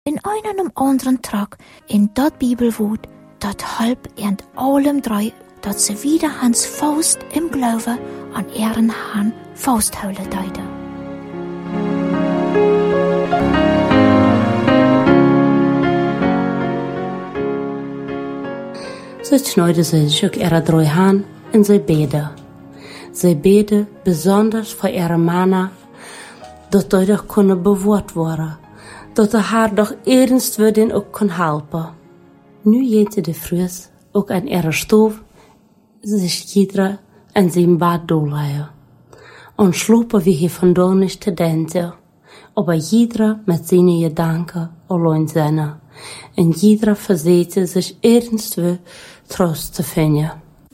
in einem anderen Tag in dat Bibelwoord, dat halb in allem drei, dat ze wieder hans Faust im Glaube an ihren Herrn vasthouden deide. Ze schneiden sich ook ihre drei Hand en ze beden. Ze beden besonders voor ihre Männer, dat die doch kunnen bewoord worden, dat haar doch ernst worden ook kan helpen. Nu jente de Frühs ook aan ihre Stof sich jeder in zijn bad doorleien. Und slopen wie hier vandaan nicht te denken, aber jeder met zijn gedanken allein zijn. En jeder verzette sich ernst trost te vinden.